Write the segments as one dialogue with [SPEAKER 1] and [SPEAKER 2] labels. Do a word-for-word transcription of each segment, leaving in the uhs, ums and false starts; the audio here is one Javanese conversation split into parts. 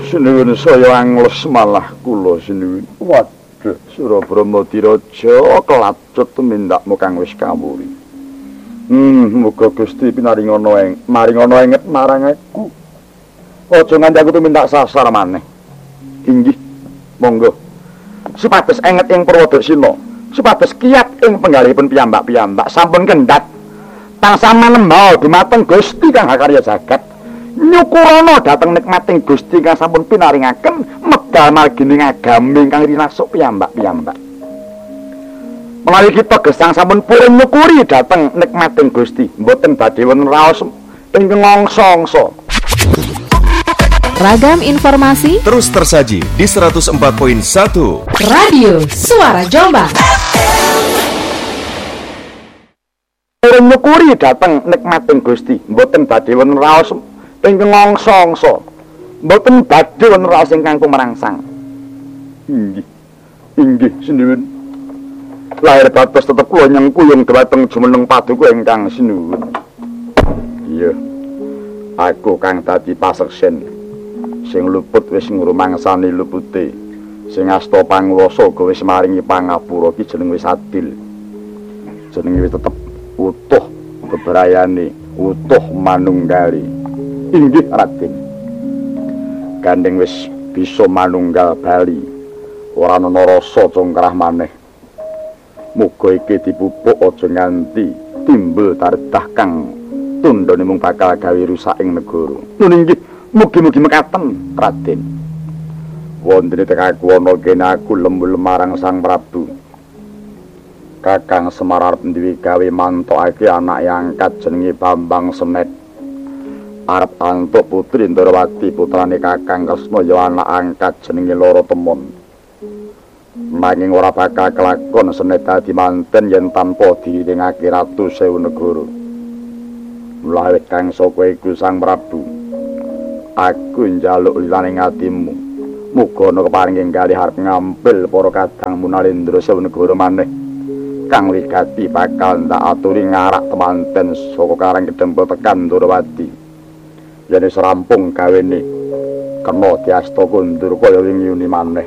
[SPEAKER 1] Sinuwun saya angles malah kula sinuwun. Waduh, Surabrama Diraja kelacut tumindakmu kang wis kawuri. Hmm, muga Gusti pinaringana ing maringana enget marang aku. Aja nganti aku tumindak sasar maneh. Inggih, monggo. Supados enget ing Purwodasina, supados kiyat ing penggalihipun piyambak-piyambak sampun kendhat tansah manemba dumateng Gusti kang hakarya jagat. Nyukurana dhateng nikmating Gusti kang sampun pinaringaken medal margining agami kang rinasuk piyambak-piyambak. Menawi kita gesang sampun purun nyukuri dhateng nikmating Gusti, mboten badhe wonten raos ingkang ngongso-ngongso.
[SPEAKER 2] Ragam informasi
[SPEAKER 3] terus tersaji di seratus empat koma satu
[SPEAKER 2] Radio Suara Jombang.
[SPEAKER 1] Purun nyukuri dhateng nikmating Gusti, mboten badhe wonten raos ingkang ngongso-ngongso. Mboten badhe wonten raos ingkang kumerangsang. Inggih. Inggih sinuwun. Lahir batos tetep kula nyengkuyung dhumateng jumeneng paduka ingkang sinuwun. Iya. Aku kang dadi paseksen sing luput wis ngrumangsani lupute, sing asta pangwasa uga wis maringi pangapura ki jeneng wis adil. Jenenge wis tetep utuh bebrayane, utuh manunggali. Inggih Raden. Gandeng wis bisa manunggal bali. Ora ana rasa congkrah maneh. Muga iki dipupuk aja nganti timbul tardah kang tundhone mung bakal gawe rusak ing negara. Nun inggih, mugi-mugi mekaten, Raden. Wonten tekaku ana kene aku lembul marang Sang Prabu. Kakang Semar arep duwe gawe mantokake anak angkat jenenge Bambang Senet. Arep antuk putri Ndrawati putrane Kakang Kresna ya anak angkat jenenge Loro Temon. Nanging ora bakal kelakon Senet dadi manten yen tanpa diringake ratu sewu negara. Mulai kang saka iku Sang Prabu, aku njaluk lilaning atimu, muga ana keparinging kalih arep ngampil para kadang Munalendra sewu negara maneh kang wigati bakal ndak aturi ngarak temanten saka Karang Kedempel tekan Ndrawati. Yen wis rampung gawene kena diasta kundur kaya wingi maneh.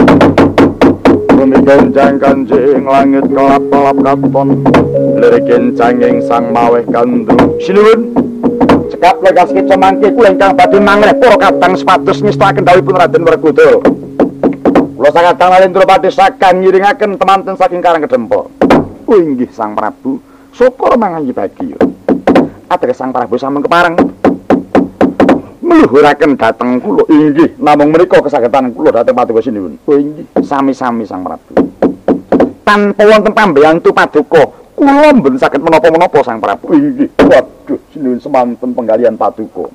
[SPEAKER 1] Bumi gonjang kanjing langit kelap-kelap katon lirikin canging sang maweh gandrung. Sinuwun cekap legas keca mangke kula ingkang badhe mangreh para kadang sepados ngestaken dawuhipun Raden Werkudara. Kula sakadang Nalendra badhe sakan ngiringaken temanten saking Karang Kedempel. Oh inggih Sang Prabu, syukur manganyi bagya. Ateges Sang Prabu sampun kepareng meluhuraken dhateng kula. Inggih, namung menika kesagetan kula dhateng paduka sinuwun. Oh inggih, sami-sami Sang Prabu. Tanpa wonten pambiyantu paduka, kula mboten saged menapa-menapa Sang Prabu. Inggih. Waduh, sinuwun semanten penggalian paduka.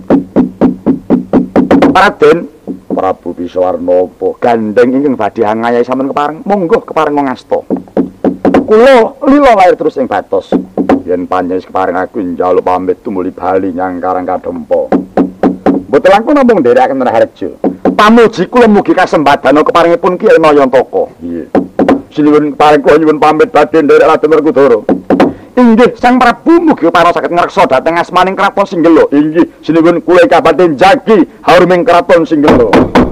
[SPEAKER 1] Raden Prabu Biswarna apa gandeng ingkang badhe angayahi sampun kepareng. Monggo kepareng ngasta. Kula lila lair terus ing batos. Yen panjenengan kepareng aku njaluk pamit tumuli bali nyang Karang Kadempel. Mboten langkung namung nderekaken raharja. Pamuji kula mugi kasembadana keparingipun Kyai Nayantaka. Nggih. Sinuwun kepareng kula nyuwun pamit badhe nderek Raden Werkudara. Inggih, Sang Prabu mugi para saged ngreksa dhateng asmaning kraton Singgela. Inggih, sinuwun kula ingkang badhe njagi hauruming kraton Singgela.